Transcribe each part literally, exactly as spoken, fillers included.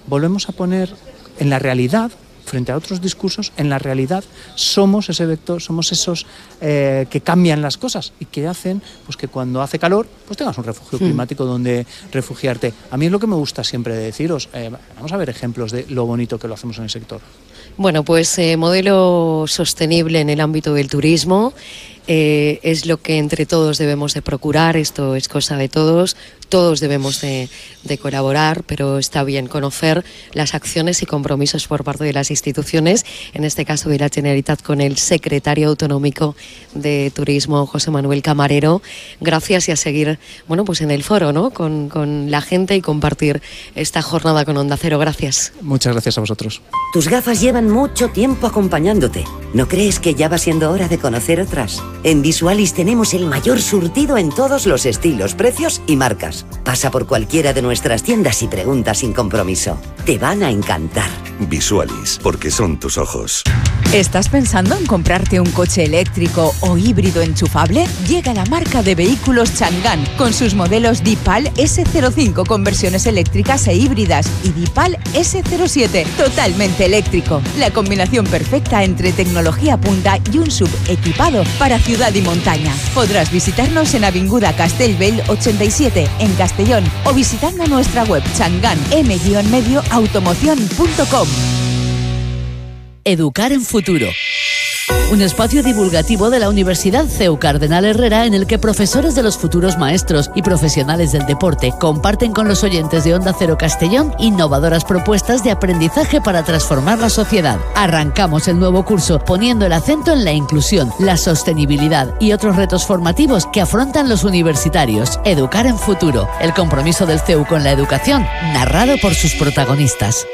volvemos a poner en la realidad, frente a otros discursos, en la realidad somos ese vector, somos esos eh, que cambian las cosas y que hacen pues, que cuando hace calor pues tengas un refugio climático mm. donde refugiarte. A mí es lo que me gusta siempre de deciros, eh, vamos a ver ejemplos de lo bonito que lo hacemos en el sector. Bueno, pues eh, modelo sostenible en el ámbito del turismo. Eh, es lo que entre todos debemos de procurar, esto es cosa de todos, todos debemos de, de colaborar, pero está bien conocer las acciones y compromisos por parte de las instituciones, en este caso de la Generalitat con el secretario autonómico de Turismo, José Manuel Camarero. Gracias y a seguir, bueno, pues en el foro, ¿no? Con, con la gente y compartir esta jornada con Onda Cero. Gracias. Muchas gracias a vosotros. Tus gafas llevan mucho tiempo acompañándote. ¿No crees que ya va siendo hora de conocer otras? En Visualis tenemos el mayor surtido en todos los estilos, precios y marcas. Pasa por cualquiera de nuestras tiendas y pregunta sin compromiso. Te van a encantar. Visualis, porque son tus ojos. ¿Estás pensando en comprarte un coche eléctrico o híbrido enchufable? Llega la marca de vehículos Chang'an con sus modelos Dipal ese cero cinco con versiones eléctricas e híbridas y Dipal ese cero siete totalmente eléctrico. La combinación perfecta entre tecnología punta y un sub equipado para ciudad y montaña. Podrás visitarnos en Avinguda Castellbell ochenta y siete en Castellón o visitando nuestra web chang'an m medio automoción punto com. Educar en Futuro. Un espacio divulgativo de la Universidad C E U Cardenal Herrera en el que profesores de los futuros maestros y profesionales del deporte comparten con los oyentes de Onda Cero Castellón innovadoras propuestas de aprendizaje para transformar la sociedad. Arrancamos el nuevo curso poniendo el acento en la inclusión, la sostenibilidad y otros retos formativos que afrontan los universitarios. Educar en Futuro, el compromiso del C E U con la educación, narrado por sus protagonistas.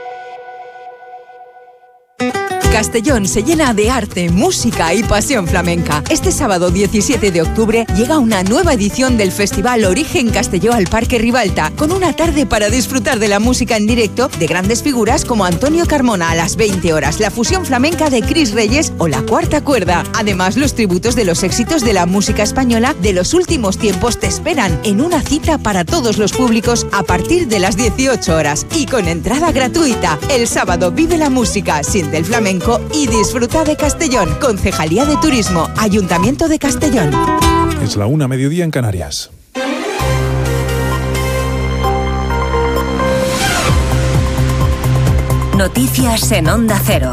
Castellón se llena de arte, música y pasión flamenca. Este sábado diecisiete de octubre llega una nueva edición del Festival Origen Castelló al Parque Ribalta, con una tarde para disfrutar de la música en directo de grandes figuras como Antonio Carmona a las veinte horas, la fusión flamenca de Cris Reyes o la Cuarta Cuerda. Además, los tributos de los éxitos de la música española de los últimos tiempos te esperan en una cita para todos los públicos a partir de las dieciocho horas y con entrada gratuita. El sábado vive la música, siente el flamenco y disfruta de Castellón. Concejalía de Turismo, Ayuntamiento de Castellón. Es la una, mediodía en Canarias. Noticias en Onda Cero.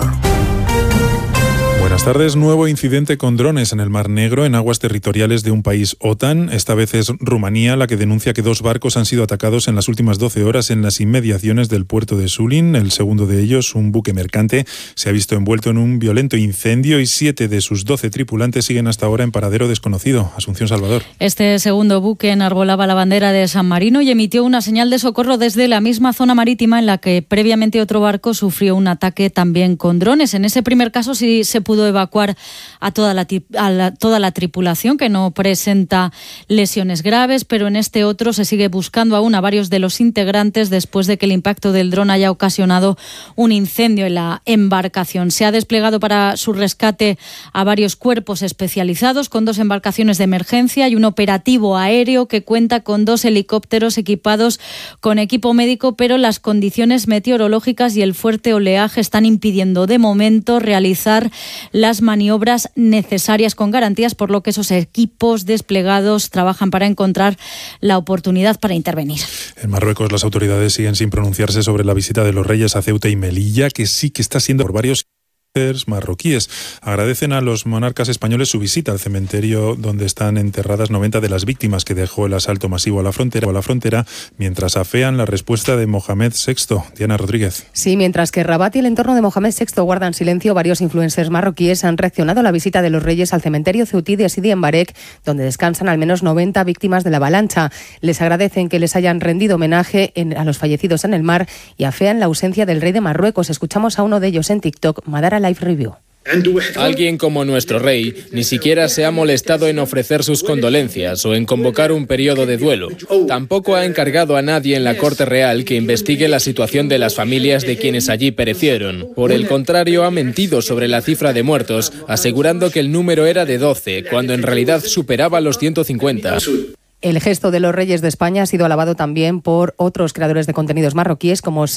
Buenas tardes. Nuevo incidente con drones en el Mar Negro, en aguas territoriales de un país OTAN. Esta vez es Rumanía la que denuncia que dos barcos han sido atacados en las últimas doce horas en las inmediaciones del puerto de Sulin. El segundo de ellos, un buque mercante, se ha visto envuelto en un violento incendio y siete de sus doce tripulantes siguen hasta ahora en paradero desconocido. Asunción Salvador. Este segundo buque enarbolaba la bandera de San Marino y emitió una señal de socorro desde la misma zona marítima en la que previamente otro barco sufrió un ataque también con drones. En ese primer caso sí se pudo evacuar a toda la, a la, toda la tripulación, que no presenta lesiones graves, pero en este otro se sigue buscando aún a varios de los integrantes después de que el impacto del dron haya ocasionado un incendio en la embarcación. Se ha desplegado para su rescate a varios cuerpos especializados con dos embarcaciones de emergencia y un operativo aéreo que cuenta con dos helicópteros equipados con equipo médico, pero las condiciones meteorológicas y el fuerte oleaje están impidiendo de momento realizar las maniobras necesarias con garantías, por lo que esos equipos desplegados trabajan para encontrar la oportunidad para intervenir. En Marruecos, las autoridades siguen sin pronunciarse sobre la visita de los reyes a Ceuta y Melilla, que sí que está siendo por varios marroquíes. Agradecen a los monarcas españoles su visita al cementerio donde están enterradas noventa de las víctimas que dejó el asalto masivo a la frontera, a la frontera mientras afean la respuesta de Mohamed sexto. Diana Rodríguez. Sí, mientras que Rabat y el entorno de Mohamed sexto guardan silencio, varios influencers marroquíes han reaccionado a la visita de los reyes al cementerio ceutí de Sidi en Barek, donde descansan al menos noventa víctimas de la avalancha. Les agradecen que les hayan rendido homenaje en, a los fallecidos en el mar y afean la ausencia del rey de Marruecos. Escuchamos a uno de ellos en TikTok, Madara Live Review. Alguien como nuestro rey ni siquiera se ha molestado en ofrecer sus condolencias o en convocar un periodo de duelo. Tampoco ha encargado a nadie en la Corte Real que investigue la situación de las familias de quienes allí perecieron. Por el contrario, ha mentido sobre la cifra de muertos, asegurando que el número era de doce, cuando en realidad superaba los ciento cincuenta. El gesto de los reyes de España ha sido alabado también por otros creadores de contenidos marroquíes como